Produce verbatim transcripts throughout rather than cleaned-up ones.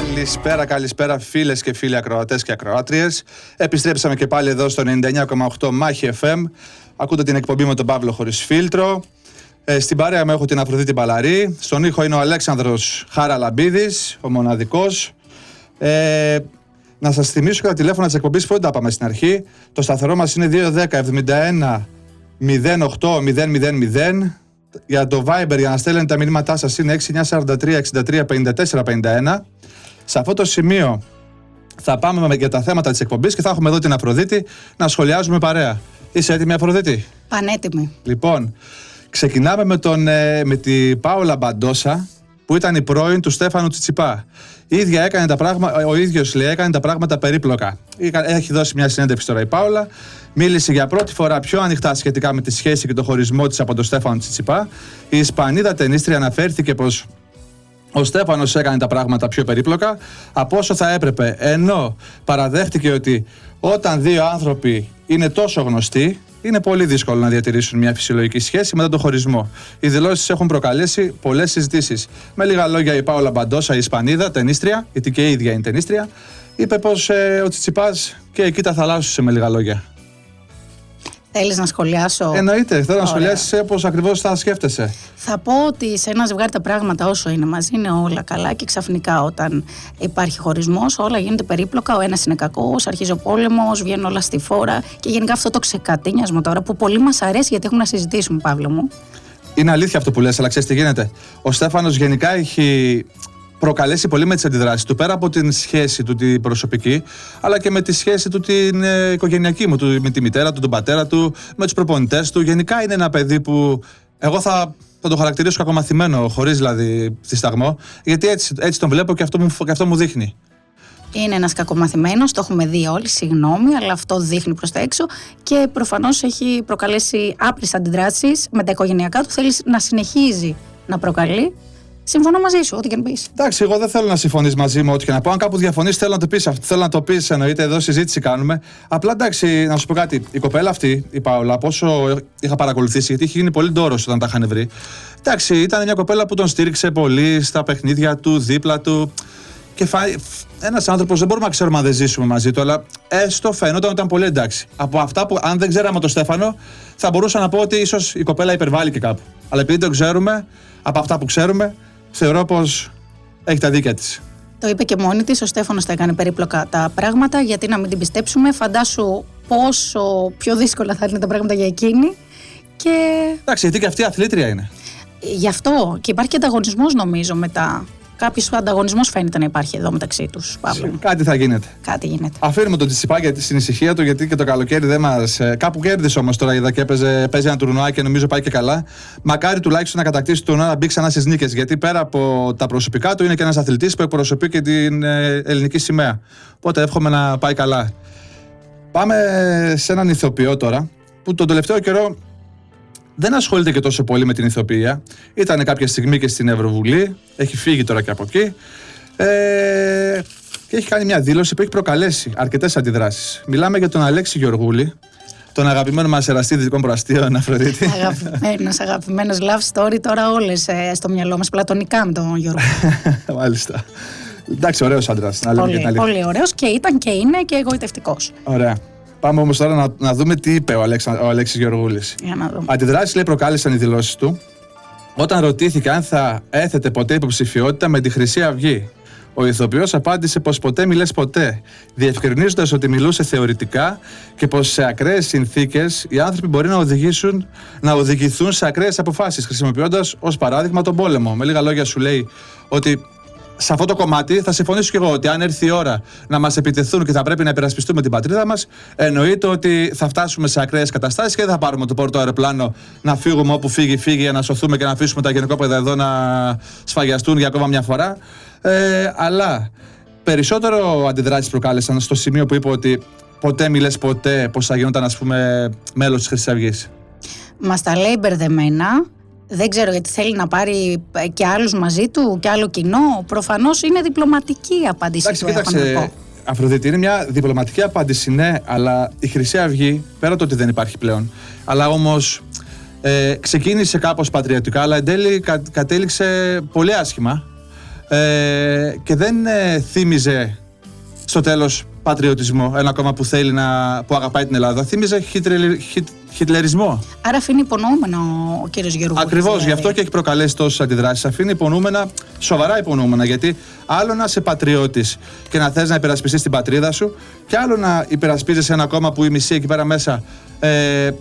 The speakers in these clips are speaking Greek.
Καλησπέρα, καλησπέρα φίλες και φίλοι ακροατές και ακροάτριες. Επιστρέψαμε και πάλι εδώ στο ενενήντα εννιά κόμμα οκτώ Μάχη εφ εμ. Ακούτε την εκπομπή με τον Παύλο χωρίς φίλτρο. Ε, στην παρέα μου έχω την Αφροδίτη Μπαλαρή. Στον ήχο είναι ο Αλέξανδρος Χαραλαμπίδης, ο μοναδικός. Ε, να σας θυμίσω και τα τηλέφωνα της εκπομπής που δεν τα πάμε στην αρχή. Το σταθερό μας είναι δύο ένα μηδέν εβδομήντα ένα μηδέν οκτώ μηδέν μηδέν μηδέν. Για το Viber για να στέλνετε τα μηνύματά σας είναι έξι εννιά τέσσερα τρία εξήντα τρία πενήντα τέσσερα πενήντα ένα. Σε αυτό το σημείο θα πάμε για τα θέματα της εκπομπής και θα έχουμε εδώ την Αφροδίτη να σχολιάζουμε παρέα. Είσαι έτοιμη, Αφροδίτη? Πανέτοιμη. Λοιπόν, ξεκινάμε με, τον, με την Πάολα Μπαντόσα, που ήταν η πρώην του Στέφανου Τσιτσιπά. Η ίδια έκανε τα πράγματα, ο ίδιος λέει, έκανε τα πράγματα περίπλοκα. Έχει δώσει μια συνέντευξη τώρα η Πάολα. Μίλησε για πρώτη φορά πιο ανοιχτά σχετικά με τη σχέση και το χωρισμό της από τον Στέφανο Τσιτσιπά. Η Ισπανίδα ταινίστρια αναφέρθηκε πως ο Στέφανος έκανε τα πράγματα πιο περίπλοκα από όσο θα έπρεπε, ενώ παραδέχτηκε ότι όταν δύο άνθρωποι είναι τόσο γνωστοί, είναι πολύ δύσκολο να διατηρήσουν μια φυσιολογική σχέση μετά τον χωρισμό. Οι δηλώσεις έχουν προκαλέσει πολλές συζητήσεις. Με λίγα λόγια, η Πάολα Μπαντόσα, η Ισπανίδα ταινίστρια, γιατί και η ίδια είναι ταινίστρια, είπε πως ε, ο Τσιτσιπάς και εκεί τα θαλάσσουσε, με λίγα λόγια. Θέλεις να σχολιάσω? Εννοείται, θέλω να σχολιάσεις όπως ακριβώς θα σκέφτεσαι. Θα πω ότι σε ένα ζευγάρι τα πράγματα όσο είναι μαζί είναι όλα καλά και ξαφνικά όταν υπάρχει χωρισμός όλα γίνονται περίπλοκα, ο ένας είναι κακός, αρχίζει ο πόλεμος, βγαίνουν όλα στη φόρα και γενικά αυτό το ξεκατίνιασμα τώρα που πολύ μας αρέσει γιατί έχουμε να συζητήσουμε, Παύλο μου. Είναι αλήθεια αυτό που λες, αλλά ξέρεις τι γίνεται? Ο Στέφανος γενικά έχει προκαλέσει πολύ με τις αντιδράσεις του, πέρα από την σχέση του την προσωπική, αλλά και με τη σχέση του την ε, οικογενειακή μου, του, με τη μητέρα του, τον πατέρα του, με τους προπονητές του. Γενικά είναι ένα παιδί που εγώ θα, θα το χαρακτηρίσω κακομαθημένο, χωρίς δηλαδή δισταγμό, γιατί έτσι, έτσι τον βλέπω και αυτό, μου, και αυτό μου δείχνει. Είναι ένας κακομαθημένος, το έχουμε δει όλοι, συγγνώμη, αλλά αυτό δείχνει προς τα έξω και προφανώς έχει προκαλέσει άπλες αντιδράσεις με τα οικογενειακά του, θέλει να συνεχίζει να προκαλεί. Συμφωνώ μαζί σου, ό,τι και να πεις. Εντάξει, εγώ δεν θέλω να συμφωνείς μαζί μου, ό,τι και να πω. Αν κάπου διαφωνείς, θέλω να το πεις. Θέλω να το πεις, εννοείται, εδώ συζήτηση κάνουμε. Απλά εντάξει, να σου πω κάτι. Η κοπέλα αυτή, η Πάολα, από όσο είχα παρακολουθήσει, γιατί είχε γίνει πολύ ντόρος όταν τα είχαν βρει. Εντάξει, ήταν μια κοπέλα που τον στήριξε πολύ στα παιχνίδια του, δίπλα του. Και φα... ένας άνθρωπος δεν μπορούμε να ξέρουμε αν δεν ζήσουμε μαζί του, αλλά έστω φαίνονταν ότι ήταν πολύ εντάξει. Από αυτά που, αν δεν ξέραμε τον Στέφανο, θα μπορούσα να πω ότι ίσως η κοπέλα υπερβάλλει και κάπου. Αλλά επειδή το ξέρουμε, από αυτά που ξέρουμε, θεωρώ πως έχει τα δίκαια της. Το είπε και μόνη της, ο Στέφανος τα έκανε περίπλοκα τα πράγματα, γιατί να μην την πιστέψουμε, φαντάσου πόσο πιο δύσκολα θα είναι τα πράγματα για εκείνη. Και... εντάξει, γιατί και αυτή αθλήτρια είναι. Γι' αυτό και υπάρχει και ανταγωνισμός νομίζω μετά. Κάποιος ανταγωνισμός φαίνεται να υπάρχει εδώ μεταξύ τους. Παύλο. Κάτι θα γίνεται. Κάτι γίνεται. Αφήνουμε τον Τσιτσιπά για την ησυχία του, γιατί και το καλοκαίρι δεν μας. Κάπου κέρδισε όμως τώρα, είδα και έπαιζε, παίζει ένα τουρνουά και νομίζω πάει και καλά. Μακάρι τουλάχιστον να κατακτήσει το τουρνουά, να μπει ξανά στις νίκες. Γιατί πέρα από τα προσωπικά του είναι και ένας αθλητής που εκπροσωπεί και την ελληνική σημαία. Οπότε εύχομαι να πάει καλά. Πάμε σε έναν ηθοποιό τώρα, που τον τελευταίο καιρό δεν ασχολείται και τόσο πολύ με την ηθοποιία. Ήταν κάποια στιγμή και στην Ευρωβουλή, έχει φύγει τώρα και από εκεί. Ε, και έχει κάνει μια δήλωση που έχει προκαλέσει αρκετές αντιδράσεις. Μιλάμε για τον Αλέξη Γεωργούλη, τον αγαπημένο μας εραστή δυτικών προαστίων, Αφροδίτη. Αγαπημένος, αγαπημένος love story, τώρα όλες ε, στο μυαλό μας, πλατωνικά με τον Γιώργο. Μάλιστα. Εντάξει, ωραίος άντρας. Να λέμε πολύ, και την αλήθεια. Πολύ ωραίος και ήταν και είναι και εγωιτευτικός. Ωραία. Πάμε όμως τώρα να, να δούμε τι είπε ο, Αλέξα, ο Αλέξης Γεωργούλης. Για να δούμε. Αντιδράσεις, λέει, προκάλεσαν οι δηλώσεις του όταν ρωτήθηκε αν θα έθετε ποτέ υποψηφιότητα με τη Χρυσή Αυγή. Ο ηθοποιός απάντησε πως ποτέ μη λες ποτέ, διευκρινίζοντας ότι μιλούσε θεωρητικά και πως σε ακραίες συνθήκες οι άνθρωποι μπορεί να, οδηγήσουν, να οδηγηθούν σε ακραίες αποφάσεις, χρησιμοποιώντας ως παράδειγμα τον πόλεμο. Με λίγα λόγια σου λέει ότι σε αυτό το κομμάτι θα συμφωνήσω και εγώ ότι αν έρθει η ώρα να μας επιτεθούν και θα πρέπει να υπερασπιστούμε την πατρίδα μας, εννοείται ότι θα φτάσουμε σε ακραίες καταστάσεις και δεν θα πάρουμε το πρώτο αεροπλάνο να φύγουμε όπου φύγει, φύγει, για να σωθούμε και να αφήσουμε τα γενικόπαιδα εδώ να σφαγιαστούν για ακόμα μια φορά. Ε, αλλά περισσότερο αντιδράσεις προκάλεσαν στο σημείο που είπε ότι ποτέ μη λες ποτέ πως θα γινόταν, ας πούμε, μέλος της Χρυσής Αυγής. Μας τα λέει μπερδεμένα. Δεν ξέρω γιατί θέλει να πάρει και άλλους μαζί του και άλλο κοινό. Προφανώς είναι διπλωματική η απάντηση. Εντάξει, του. κοίταξε, Αφροδίτη, είναι μια διπλωματική απάντηση, ναι, αλλά η Χρυσή Αυγή, πέρα το ότι δεν υπάρχει πλέον, αλλά όμως ε, ξεκίνησε κάπως πατριωτικά, αλλά εν τέλει κα, κατέληξε πολύ άσχημα. ε, και δεν ε, θύμιζε στο τέλος πατριωτισμό, ένα κόμμα που θέλει να, που αγαπάει την Ελλάδα. Θύμιζε χιτρελ, χιτ, χιτλερισμό. Άρα αφήνει υπονοούμενα ο, ο κύριος Γεωργούλης. Ακριβώς, δηλαδή. Γι' αυτό και έχει προκαλέσει τόσες αντιδράσεις. Αφήνει υπονοούμενα, σοβαρά υπονοούμενα. Γιατί άλλο να είσαι πατριώτης και να θες να υπερασπιστείς την πατρίδα σου, και άλλο να υπερασπίζεσαι ένα κόμμα που η μισή εκεί πέρα μέσα ε,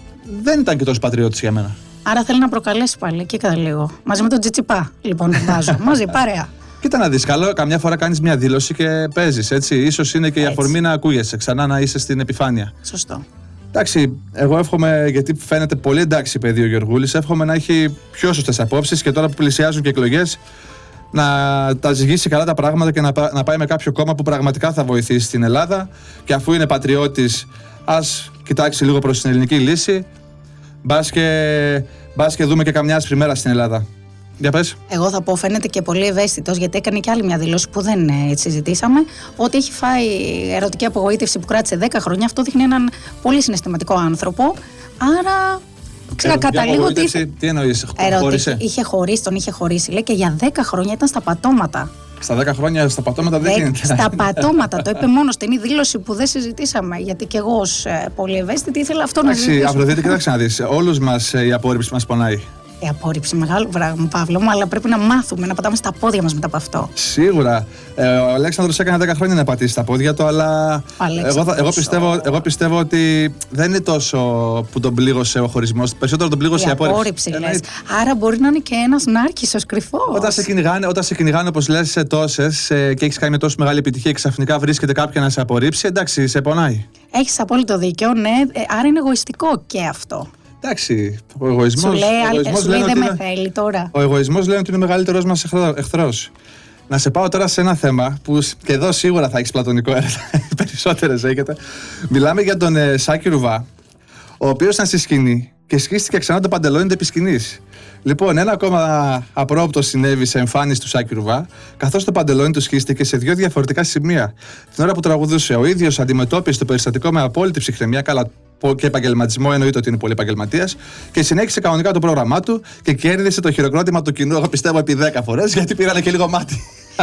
δεν ήταν και τόσο πατριώτης για μένα. Άρα θέλει να προκαλέσει πάλι, και κατά λίγο. Μαζί με τον Τσιτσιπά, λοιπόν, τον βάζω. Μαζί, παρέα. Κοίτα να δεις, καλό, καμιά φορά κάνεις μια δήλωση και παίζεις, έτσι. Ίσως είναι και η αφορμή να ακούγεσαι, ξανά να είσαι στην επιφάνεια. Σωστό. Εντάξει, εγώ εύχομαι, γιατί φαίνεται πολύ εντάξει παιδί ο Γεωργούλης, εύχομαι να έχει πιο σωστές απόψεις και τώρα που πλησιάζουν και εκλογές να τα ζυγίσει καλά τα πράγματα και να, να πάει με κάποιο κόμμα που πραγματικά θα βοηθήσει την Ελλάδα, και αφού είναι πατριώτης, ας κοιτάξει λίγο προς την ελληνική λύση, μπας και, μπας και δούμε και καμιά άσπρη μέρα στην Ελλάδα. Για πες. Εγώ θα πω, φαίνεται και πολύ ευαίσθητος, γιατί έκανε και άλλη μια δήλωση που δεν ε, συζητήσαμε, ότι έχει φάει ερωτική απογοήτευση που κράτησε δέκα χρόνια. Αυτό δείχνει έναν πολύ συναισθηματικό άνθρωπο. Άρα, ξέρω, καταλήγω ότι. Είχε... Τι εννοείς, χώρισε. Είχε χωρίσει, τον είχε χωρίσει, λέει, και για δέκα χρόνια ήταν στα πατώματα. Στα δέκα χρόνια στα πατώματα δεν γίνεται. Στα πατώματα, το είπε μόνο στην δήλωση που δεν συζητήσαμε. Γιατί και εγώ, ως ε, πολύ ευαίσθητη, ήθελα αυτό να συζητήσω. Αφροδίτη, κοίταξε να δεις. Όλους μας η απόρριψη μας πονάει. Η απόρριψη, μεγάλο πράγμα, Παύλο μου, αλλά πρέπει να μάθουμε να πατάμε στα πόδια μας μετά από αυτό. Σίγουρα. Ε, ο Αλέξανδρος έκανε δέκα χρόνια να πατήσει στα πόδια του, αλλά εγώ, θα, εγώ, πιστεύω, εγώ πιστεύω ότι δεν είναι τόσο που τον πλήγωσε ο χωρισμός. Περισσότερο τον πλήγωσε η, η απόρριψη. Λες. Άρα μπορεί να είναι και ένας νάρκισσος κρυφός. Όταν σε κυνηγάνε, όταν σε κυνηγάνε όπως λες, σε τόσες ε, και έχεις κάνει μια τόσο μεγάλη επιτυχία και ξαφνικά βρίσκεται κάποια να σε απορρίψει, εντάξει, σε πονάει. Έχεις απόλυτο δίκιο, ναι. Άρα είναι εγωιστικό και αυτό. Εντάξει, ο εγωισμός. Σου λέει, ο εγωισμός σου λέει δεν με είναι, θέλει τώρα. Ο εγωισμός λέει ότι είναι ο μεγαλύτερος μας εχθρός. Να σε πάω τώρα σε ένα θέμα που και εδώ σίγουρα θα έχεις πλατωνικό έρωτα. Περισσότερες έχετε. Μιλάμε για τον ε, Σάκη Ρουβά, ο οποίος ήταν στη σκηνή και σκίστηκε ξανά το παντελόνι του επί σκηνής. Λοιπόν, ένα ακόμα απρόπτο συνέβη σε εμφάνιση του Σάκη Ρουβά, καθώς το παντελόνι του σχίστηκε σε δύο διαφορετικά σημεία. Την ώρα που τραγουδούσε, ο ίδιος αντιμετώπισε το περιστατικό με απόλυτη ψυχραιμία, καλά και επαγγελματισμό, εννοείται ότι είναι πολύ επαγγελματίας, και συνέχισε κανονικά το πρόγραμμά του και κέρδισε το χειροκρότημα του κοινού, εγώ πιστεύω επί δέκα φορές, γιατί πήρανε και λίγο μάτι.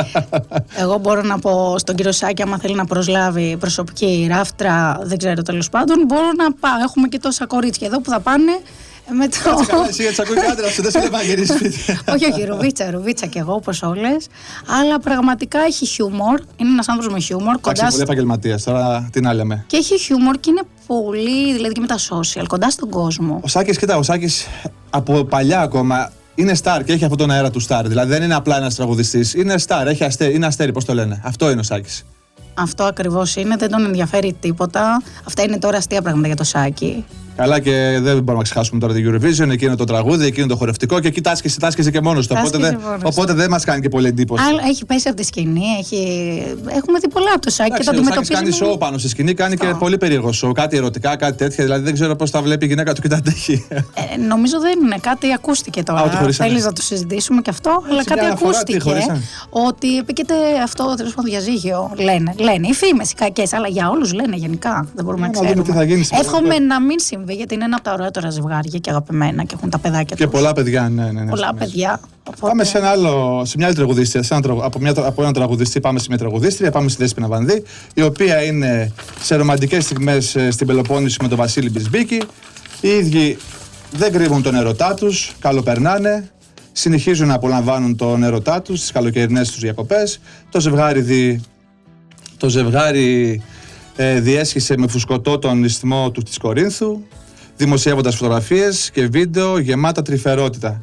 Εγώ μπορώ να πω στον κύριο Σάκη, άμα θέλει να προσλάβει προσωπική ράφτρα, δεν ξέρω, τέλος πάντων, μπορώ να πάω. Έχουμε και τόσα κορίτσια εδώ που θα πάνε με το. Κάτσε καλά, εσύ γιατί ακούει άντρα σου, δεν σε λέμε να γυρίσεις σπίτι. Όχι, όχι, ρουβίτσα, ρουβίτσα κι εγώ, όπως όλες. Αλλά πραγματικά έχει χιούμορ. Είναι ένας άνθρωπος με χιούμορ. Εντάξει, είναι πολύ επαγγελματίας, τώρα την άλλη λέμε. Και έχει χιούμορ και είναι πολύ, δηλαδή και με τα social, κοντά στον κόσμο. Ο Σάκης, κοίτα, ο Σάκης από παλιά ακόμα είναι στάρ και έχει αυτόν τον αέρα του στάρ. Δηλαδή δεν είναι απλά ένας τραγουδιστής. Είναι στάρ, έχει αστέρι, είναι αστέρι, πώς το λένε. Αυτό είναι ο Σάκης. Αυτό ακριβώς είναι, δεν τον ενδιαφέρει τίποτα. Αυτά είναι τώρα αστεία πράγματα για το Σάκη. Καλά, και δεν μπορούμε να ξεχάσουμε τώρα την Eurovision, εκείνο το τραγούδι, εκείνο το χορευτικό, και εκεί τάσκησε, τάσκησε και μόνος του. Οπότε, δε, οπότε δεν μας κάνει και πολύ εντύπωση. Άρα, έχει πέσει από τη σκηνή, έχει... έχουμε δει πολλά από το Σάκη. Εντάξει, και το αντιμετωπίζει. Κάνει σοου πάνω στη σκηνή, κάνει αυτό. Και πολύ περίεργο σοου. Κάτι ερωτικά, κάτι τέτοια. Δηλαδή δεν ξέρω πώς τα βλέπει η γυναίκα του και τα αντέχει. Ε, νομίζω δεν είναι. Κάτι ακούστηκε τώρα. Θέλει να το συζητήσουμε και αυτό, αλλά κάτι ακούστηκε. Ότι επίκειται αυτό τέλος πάντων διαζύγιο. Λένε, λένε. Οι φήμες, οι κακές, αλλά για όλους λένε γενικά. Δεν μπορούμε να ξέρουμε. Εύχομαι να μην συμβεί, γιατί είναι ένα από τα ωραιότερα ζευγάρια και αγαπημένα και έχουν τα παιδάκια τους. Και πολλά παιδιά, ναι, ναι. ναι πολλά ναι. παιδιά. Οπότε... Πάμε σε, ένα άλλο, σε μια άλλη τραγουδίστρια. Σε ένα, από, μια, από έναν τραγουδιστή πάμε σε μια τραγουδίστρια, πάμε στη Δέσποινα Βανδύ, η οποία είναι σε ρομαντικές στιγμές στην Πελοπόννησο με τον Βασίλη Μπισμπίκη. Οι ίδιοι δεν κρύβουν τον ερωτά τους, καλοπερνάνε, συνεχίζουν να απολαμβάνουν τον ερωτά τους στις καλοκαιρινές τους διακοπές. Το ζευγάρι, δι, το ζευγάρι ε, διέσχισε με φουσκωτό τον ισθμό του της Κορίνθου, δημοσιεύοντας φωτογραφίες και βίντεο γεμάτα τρυφερότητα.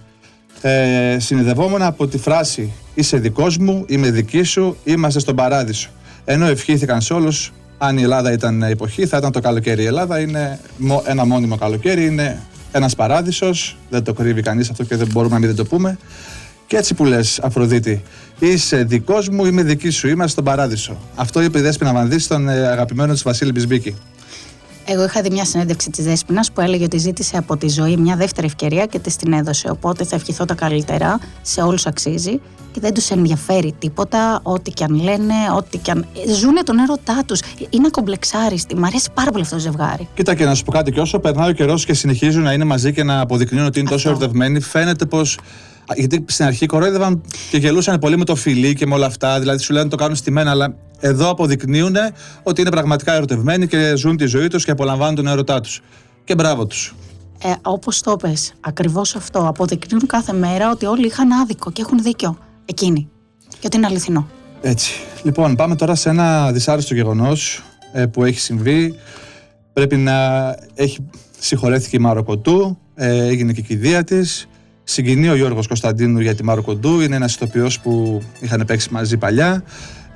Ε, συνειδευόμουν από τη φράση «Είσαι δικός μου, είμαι δική σου, είμαστε στον παράδεισο». Ενώ ευχήθηκαν σε όλους, αν η Ελλάδα ήταν εποχή, θα ήταν το καλοκαίρι. Η Ελλάδα είναι ένα μόνιμο καλοκαίρι, είναι ένας παράδεισος, δεν το κρύβει κανείς αυτό και δεν μπορούμε να μην δεν το πούμε. Και έτσι που λες, Αφροδίτη, είσαι δικός μου, είμαι δική σου, είμαστε στον παράδεισο. Αυτό είπε η Δέσποινα Βανδύ στον αγαπημένο της Βασίλη Μπισμπίκη. Εγώ είχα δει μια συνέντευξη της Δέσποινας που έλεγε ότι ζήτησε από τη ζωή μια δεύτερη ευκαιρία και της την έδωσε. Οπότε θα ευχηθώ τα καλύτερα, σε όλους αξίζει και δεν τους ενδιαφέρει τίποτα, ό,τι κι αν λένε, ό,τι κι αν. Ζούνε τον έρωτά τους. Είναι ακομπλεξάριστοι. Μ' αρέσει πάρα πολύ αυτό το ζευγάρι. Κοίτα, και να σου πω κάτι, και όσο περνάει ο καιρός και συνεχίζουν να είναι μαζί και να αποδεικνύουν ότι είναι αυτό τόσο ερωτευμένοι, φαίνεται πως Γιατί στην αρχή κορόιδευαν και γελούσαν πολύ με το φιλί και με όλα αυτά. Δηλαδή σου λένε το κάνουν στη μένα, αλλά εδώ αποδεικνύουν ότι είναι πραγματικά ερωτευμένοι και ζουν τη ζωή τους και απολαμβάνουν τον έρωτά τους. Και μπράβο τους. Ε, όπως το πες, ακριβώς αυτό. Αποδεικνύουν κάθε μέρα ότι όλοι είχαν άδικο και έχουν δίκιο. Εκείνοι. Και ότι είναι αληθινό. Έτσι. Λοιπόν, πάμε τώρα σε ένα δυσάρεστο γεγονός ε, που έχει συμβεί. Πρέπει να έχει συγχωρέθηκε η Μάρο Κοντού, ε, έγινε και η κηδεία της. Συγκινεί ο Γιώργος Κωνσταντίνου για τη Μάρο Κοντού. Είναι ένας ηθοποιός που είχαν παίξει μαζί παλιά.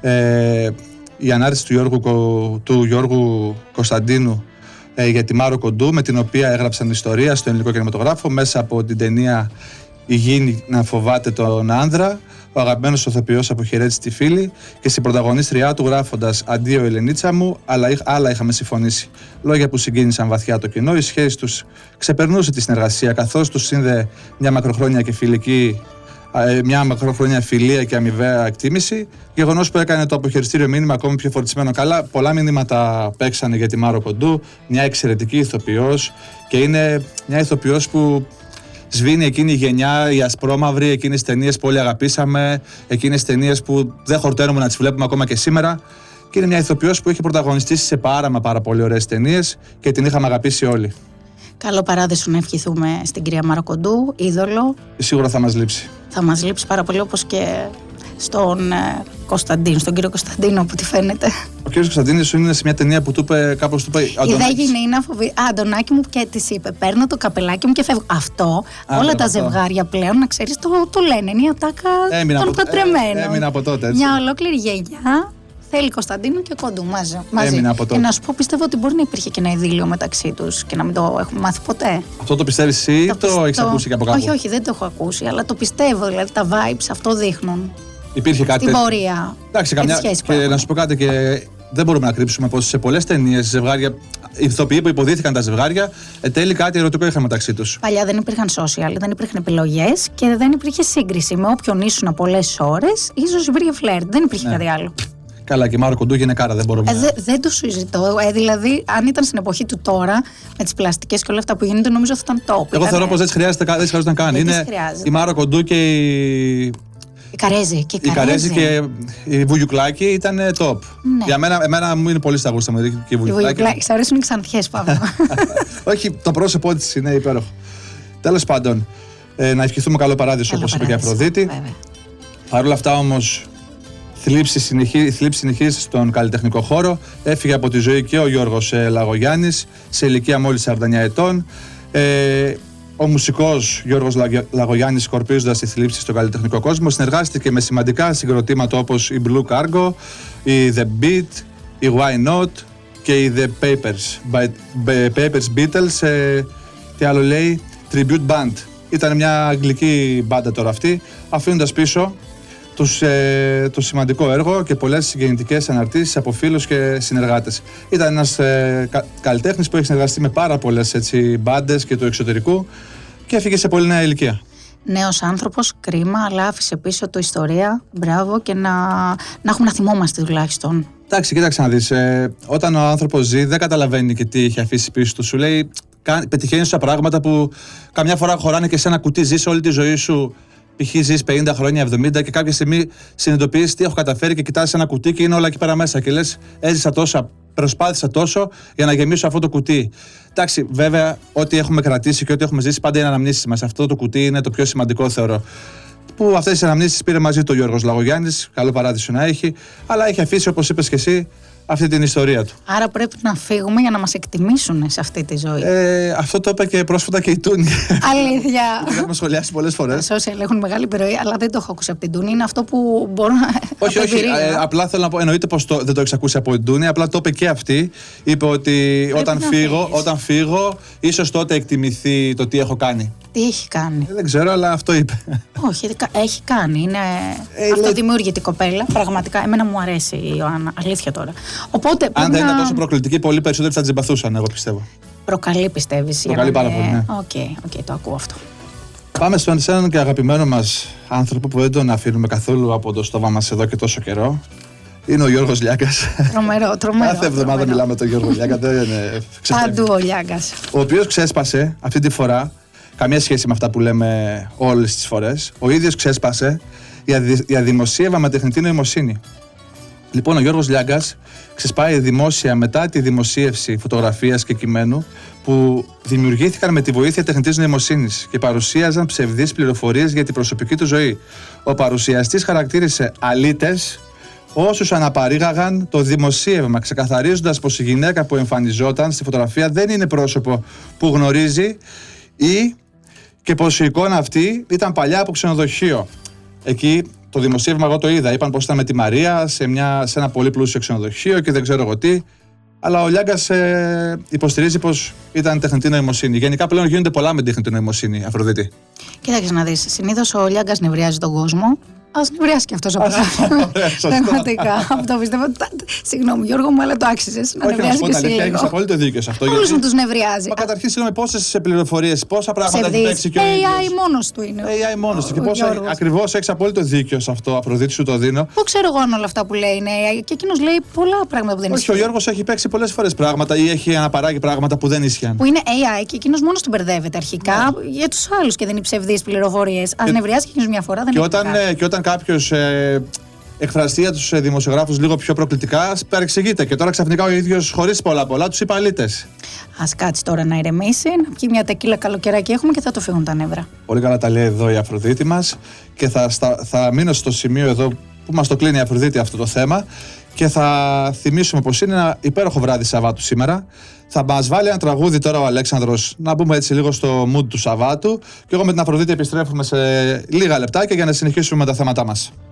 Ε, η ανάρτηση του Γιώργου, του Γιώργου Κωνσταντίνου ε, για τη Μάρο Κοντού, με την οποία έγραψαν ιστορία στο ελληνικό κινηματογράφο μέσα από την ταινία «Η γη να φοβάται τον άνδρα». Ο αγαπημένος ηθοποιός αποχαιρέτησε τη φίλη και στην πρωταγωνίστριά του γράφοντας «Αντίο Ελενίτσα μου, αλλά άλλα είχαμε συμφωνήσει». Λόγια που συγκίνησαν βαθιά το κοινό. Η σχέση τους ξεπερνούσε τη συνεργασία, καθώς τους σύνδεε μια μακροχρόνια και φιλική, μια μακροχρόνια φιλία και αμοιβαία εκτίμηση. Γεγονός που έκανε το αποχαιρετήριο μήνυμα ακόμη πιο φορτισμένο. Καλά, πολλά μηνύματα παίξανε για τη Μάρο Κοντού. Μια εξαιρετική ηθοποιός και είναι μια ηθοποιός που σβήνει εκείνη η γενιά, η ασπρόμαυρη, εκείνες τις ταινίες που όλοι αγαπήσαμε, εκείνες τις ταινίες που δεν χορταίνουμε να τις βλέπουμε ακόμα και σήμερα. Και είναι μια ηθοποιός που έχει πρωταγωνιστήσει σε πάρα μα πάρα πολύ ωραίες ταινίες και την είχαμε αγαπήσει όλοι. Καλό παράδεισο να ευχηθούμε στην κυρία Μάρο Κοντού, είδωλο. Σίγουρα θα μας λείψει. Θα μας λείψει πάρα πολύ, όπως και στον ε, Κωνσταντίνο, στον κύριο Κωνσταντίνο, που τη φαίνεται. Ο κύριος Κωνσταντίνος είναι σε μια ταινία που του είπε, κάπως του είπε. Η δε γυναίνα φοβή. Α, Αντωνάκη μου, και της είπε: παίρνω το καπελάκι μου και φεύγω. Αυτό, Α, όλα τα αυτό. ζευγάρια πλέον, να ξέρεις, το, το λένε. Είναι η ατάκα των παντρεμένων. Έμεινα από τότε. Έτσι. Μια ολόκληρη γενιά θέλει Κωνσταντίνο και Κοντού μαζί. μαζί. Από τότε. Και να σου πω, πιστεύω ότι μπορεί να υπήρχε και ένα ειδήλιο μεταξύ τους και να μην το έχουμε μάθει ποτέ. Αυτό το πιστεύεις εσύ ή το, πιστώ... το έχεις ακούσει και από κάπου? Όχι, όχι, δεν το έχω ακούσει, αλλά το πιστεύω. Δηλαδή τα vibes αυτό δείχνουν. Υπήρχε κάτι. Στην πορεία. Εντάξει, καμιά. Και να σου πω κάτι, και δεν μπορούμε να κρύψουμε πως σε πολλές ταινίες ζευγάρια, οι ηθοποιοί που υποδίθηκαν τα ζευγάρια, εν τέλει κάτι ερωτικό είχαν μεταξύ τους. Παλιά δεν υπήρχαν social, δεν υπήρχαν επιλογές και δεν υπήρχε σύγκριση. Με όποιον ήσουν πολλές ώρες, ίσως υπήρχε φλερτ. Δεν υπήρχε ναι. κάτι άλλο. Καλά, και η Μάρο Κοντού γυναικάρα, δεν μπορούμε. Ε, δε, δεν το συζητώ. Ε, δηλαδή, αν ήταν στην εποχή του τώρα, με τις πλαστικές και όλα αυτά που γίνονται, νομίζω θα ήταν top. Εγώ θεωρώ πως δεν χρειάζεται να κάνει. Είναι η Μάρο Κοντού και η. Η Καρέζη και η, η Καρέζη και η Βουγιουκλάκη ήταν top. Ναι. Για μένα, εμένα μου είναι πολύ στα γούστα μου και η Βουγιουκλάκη. Η Βουγιουκλάκη, σ' αρέσουν οι ξανθιές, Παύλο. Όχι, το πρόσωπό της είναι υπέροχο. Τέλος πάντων, ε, να ευχηθούμε καλό παράδεισο, όπως είπε και η Αφροδίτη. Παρ' όλα αυτά όμως, θλίψη συνεχίζει στον καλλιτεχνικό χώρο. Έφυγε από τη ζωή και ο Γιώργος ε, Λαγογιάννης σε ηλικία μόλις σαράντα εννιά ετών. Ε, Ο μουσικός Γιώργος Λαγογιάννης, σκορπίζοντας τη θλίψη στον καλλιτεχνικό κόσμο, συνεργάστηκε με σημαντικά συγκροτήματα όπως η Blue Cargo, η The Beat, η Why Not και η The Papers, Papers Beatles, ε, τι άλλο λέει, Tribute Band. Ήταν μια αγγλική μπάντα τώρα αυτή, αφήνοντας πίσω τους, ε, το σημαντικό έργο και πολλές συγγεννητικές αναρτήσεις από φίλους και συνεργάτες. Ήταν ένας ε, κα, καλλιτέχνης που έχει συνεργαστεί με πάρα πολλές έτσι, μπάντες και του εξωτερικού και έφυγε σε πολύ νέα ηλικία. Νέος άνθρωπος, κρίμα, αλλά άφησε πίσω του ιστορία. Μπράβο, και να, να έχουμε να θυμόμαστε τουλάχιστον. Εντάξει, κοίταξε να δεις. Ε, όταν ο άνθρωπος ζει, δεν καταλαβαίνει και τι έχει αφήσει πίσω του. Σου λέει, πετυχαίνει στα πράγματα που καμιά φορά χωράνε και σε ένα κουτί. Ζεις όλη τη ζωή σου. Π.χ. ζεις πενήντα χρόνια, εβδομήντα και κάποια στιγμή συνειδητοποιείς τι έχω καταφέρει και κοιτάς ένα κουτί και είναι όλα εκεί πέρα μέσα. Και λες, έζησα τόσα, προσπάθησα τόσο για να γεμίσω αυτό το κουτί. Εντάξει, βέβαια, ό,τι έχουμε κρατήσει και ό,τι έχουμε ζήσει πάντα είναι αναμνήσεις μας. Αυτό το κουτί είναι το πιο σημαντικό, θεωρώ. Που αυτές τις αναμνήσεις πήρε μαζί του ο Γιώργος Λαγογιάννης, καλό παράδεισο να έχει, αλλά έχει αφήσει, όπως είπες και εσύ, αυτή την ιστορία του. Άρα πρέπει να φύγουμε για να μας εκτιμήσουν σε αυτή τη ζωή. Ε, αυτό το είπε και πρόσφατα και η Τούνη. Αλήθεια. Το έχουμε σχολιάσει πολλές φορές. Τα social έχουν μεγάλη επιρροή, αλλά δεν το έχω ακούσει από την Τούνη. Είναι αυτό που μπορώ να. Όχι, όχι. Ε, απλά θέλω να πω, εννοείται πως το, δεν το έχεις ακούσει από την Τούνη, απλά το είπε και αυτή. Είπε ότι όταν φύγω, όταν φύγω, ίσως τότε εκτιμηθεί το τι έχω κάνει. Τι έχει κάνει. Ε, δεν ξέρω, αλλά αυτό είπε. Όχι, έχει κάνει. Είναι ε, αυτοδημιούργητη κοπέλα. Πραγματικά, εμένα μου αρέσει η Ιωάννα. Αλήθεια τώρα. Οπότε, αν δεν να... ήταν τόσο προκλητική, πολύ περισσότεροι θα την συμπαθούσαν, εγώ πιστεύω. Προκαλεί, πιστεύεις? Προκαλεί πάρα πολύ, ναι. Οκ, okay, okay, το ακούω αυτό. Πάμε στον έναν και αγαπημένο μας άνθρωπο που δεν τον αφήνουμε καθόλου από το στόμα μας εδώ και τόσο καιρό. Είναι ο Γιώργος Λιάγκας. Τρομερό, τρομερό. Κάθε εβδομάδα μιλάμε τον Γιώργο Λιάγκα. Παντού ο Λιάγκας. Ο οποίος ξέσπασε αυτή τη φορά καμία σχέση με αυτά που λέμε όλες τις φορές. Ο ίδιος ξέσπασε για δημοσίευμα με τεχνητή νοημοσύνη. Λοιπόν, ο Γιώργος Λιάγκας ξεσπάει δημόσια μετά τη δημοσίευση φωτογραφίας και κειμένου που δημιουργήθηκαν με τη βοήθεια τεχνητής νοημοσύνης και παρουσίαζαν ψευδείς πληροφορίες για την προσωπική του ζωή. Ο παρουσιαστής χαρακτήρισε αλήτες όσους αναπαρήγαγαν το δημοσίευμα, ξεκαθαρίζοντας πως η γυναίκα που εμφανιζόταν στη φωτογραφία δεν είναι πρόσωπο που γνωρίζει ή και πως η εικόνα αυτή ήταν παλιά από ξενοδοχείο. Εκεί το δημοσίευμα εγώ το είδα, είπαν πως ήταν με τη Μαρία σε, μια, σε ένα πολύ πλούσιο ξενοδοχείο και δεν ξέρω εγώ τι. Αλλά ο Λιάγκας ε, υποστηρίζει πως ήταν τεχνητή νοημοσύνη. Γενικά πλέον γίνονται πολλά με τεχνητή νοημοσύνη, Αφροδίτη. Κοίταξε να δεις, συνήθως ο Λιάγκας νευριάζει τον κόσμο. Ας νευριάσει και αυτός ο πράγμα. Πραγματικά. Αυτό πιστεύω. Συγγνώμη, Γιώργο μου, αλλά το άξιζες. Να νευριάζει και εσύ λίγο. Έχεις απόλυτο δίκιο σε αυτό. Όλους μου τους νευριάζει. Μα καταρχήν, συγγνώμη, πόσες πληροφορίες, πόσα πράγματα έχει παίξει και ο ίδιος. έι άι μόνος του είναι. έι άι μόνος του. Και πόσα ακριβώς έχεις απόλυτο δίκιο σε αυτό, Αφροδίτη, σου το δίνω. Πού ξέρω εγώ αν όλα αυτά που λέει είναι έι άι και εκείνος λέει πολλά πράγματα που δεν ισχύουν. Όχι, ο Γιώργος έχει παίξει πολλές φορές πράγματα ή έχει αναπαράγει πράγματα που δεν ίσχυαν. Που είναι έι άι και εκείνος μόνος του μπερδεύεται αρχικά για τους άλλους και δίνει ψευδείς πληροφορίες. Ας νευριάζει και εκείνος μια φορά δεν είναι. Και όταν κάποιος εκφραστεί για τους δημοσιογράφους λίγο πιο προκλητικά, παρεξηγείται. Και τώρα ξαφνικά ο ίδιος, χωρίς πολλά πολλά, τους είπε αλήτες. Ας κάτσει τώρα να ηρεμήσει, να πιει μια τεκίλα καλοκαιράκι έχουμε και θα το φύγουν τα νεύρα. Πολύ καλά τα λέει εδώ η Αφροδίτη μας. Και θα, στα, θα μείνω στο σημείο εδώ που μας το κλείνει η Αφροδίτη αυτό το θέμα. Και θα θυμίσουμε πως είναι ένα υπέροχο βράδυ Σαββάτου σήμερα. Θα μας βάλει ένα τραγούδι τώρα ο Αλέξανδρος, να μπούμε έτσι λίγο στο mood του Σαββάτου. Και εγώ με την Αφροδίτη επιστρέφουμε σε λίγα λεπτάκια για να συνεχίσουμε με τα θέματά μας.